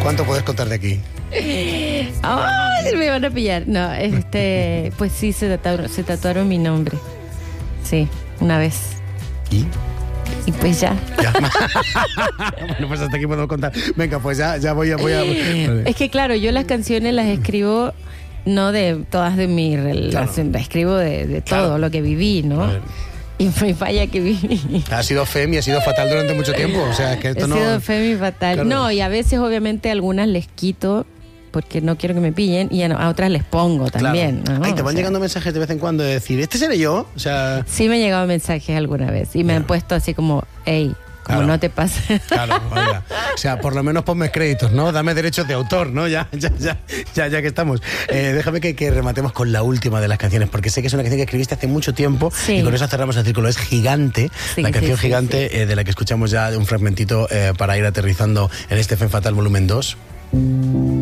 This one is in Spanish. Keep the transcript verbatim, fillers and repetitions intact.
¿Cuánto puedes contar de aquí? ¡Ay! Me van a pillar. No, este, pues sí, se tatuaron, se tatuaron mi nombre. Sí, una vez. ¿Y? Y pues ya. Ya. Bueno, pues hasta aquí podemos contar. Venga, pues ya, ya voy a... Voy a... Vale. Es que claro, yo las canciones las escribo no de todas de mi relación, Claro. las escribo de, de todo Claro. lo que viví, ¿no? Y me falla que viví. Ha sido fem y ha sido fatal durante mucho tiempo. O sea, es que esto He no... sido femi fatal. Claro. No, y a veces obviamente algunas les quito porque no quiero que me pillen y a, a otras les pongo también. Claro. ¿no? Ay, te O van sea, llegando mensajes de vez en cuando de decir, ¿este seré yo? O sea... sí me han llegado mensajes alguna vez y me Ya. han puesto así como, hey, como Claro. no te pases. Claro, oiga. O sea, por lo menos ponme créditos, ¿no? Dame derechos de autor, ¿no? Ya, ya, ya, ya, ya que estamos. Eh, déjame que, que rematemos con la última de las canciones, porque sé que es una canción que escribiste hace mucho tiempo Sí. y con eso cerramos el círculo. Es Gigante, Sí, la canción sí, sí, Gigante sí. Eh, de la que escuchamos ya un fragmentito eh, para ir aterrizando en este Femme Fatal volumen dos.